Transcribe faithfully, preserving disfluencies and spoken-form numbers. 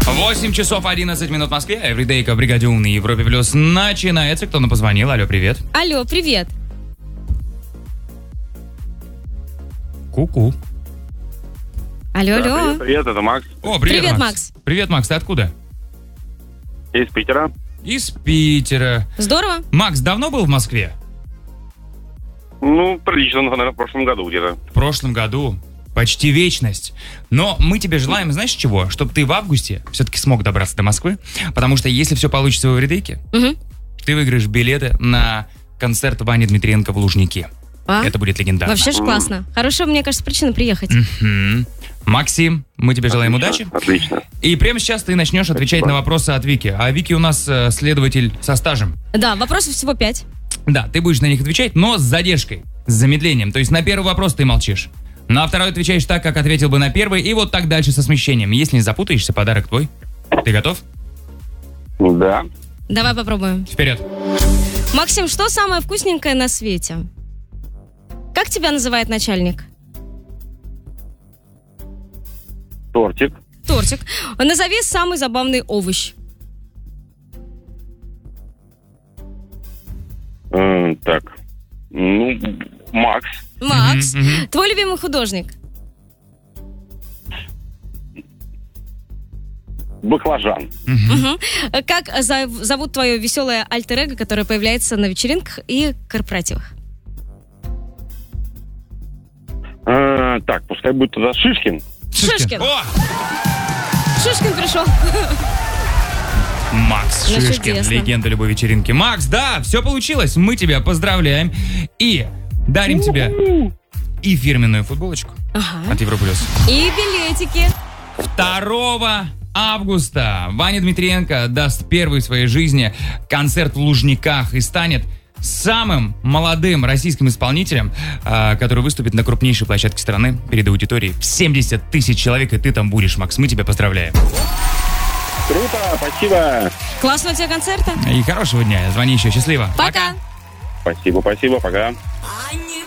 восемь часов одиннадцать минут в Москве. Эвридейка в бригаде «Умный» Европе Плюс начинается. Кто нам позвонил? Алло, привет. Алло, привет. Ку-ку. Алло, Да, алло. привет, привет, это Макс О, привет, Привет, Макс. Макс. Привет, Макс, ты откуда? из Питера. Из Питера. Здорово. Макс, давно был в Москве? Ну, прилично, наверное, в прошлом году где-то. В прошлом году. Почти вечность. Но мы тебе желаем, знаешь чего? Чтобы ты в августе все-таки смог добраться до Москвы. Потому что если все получится в Эвридейке, Угу. ты выиграешь билеты на концерт Вани Дмитриенко в Лужники. А? Это будет легендарно. Вообще же классно. Хорошая, мне кажется, причина приехать. Мгм. Максим, мы тебе желаем Отлично, удачи. Отлично. И прямо сейчас ты начнешь отвечать Спасибо. на вопросы от Вики. А Вики у нас э, следователь со стажем. Да, вопросов всего пять. Да, ты будешь на них отвечать, но с задержкой, с замедлением. То есть на первый вопрос ты молчишь. На второй отвечаешь так, как ответил бы на первый, и вот так дальше со смещением. Если не запутаешься, подарок твой. Ты готов? Да. Давай попробуем. Вперед. Максим, что самое вкусненькое на свете? Как тебя называет начальник? Тортик. Тортик. Назови самый забавный овощ. М, так. Ну, Макс. Макс. Мгм, мгм. Твой любимый художник? Баклажан. Мгм. Как за- зовут твое веселое альтер-эго, которое появляется на вечеринках и корпоративах? А, так, пускай будет тогда Шишкин. Шишкин. О! Шишкин пришел. Макс Ну, Шишкин, чудесно. легенда любой вечеринки. Макс, да, все получилось. Мы тебя поздравляем. И дарим тебе и фирменную футболочку Ага. от Европа Плюс. И билетики. второго августа Ваня Дмитриенко даст первый в своей жизни концерт в Лужниках и станет самым молодым российским исполнителем, а, который выступит на крупнейшей площадке страны перед аудиторией в семьдесят тысяч человек, и ты там будешь, Макс. Мы тебя поздравляем. Круто, спасибо. Классного у тебя концерта. И хорошего дня. Звони еще. Счастливо. Пока. Спасибо, спасибо, пока.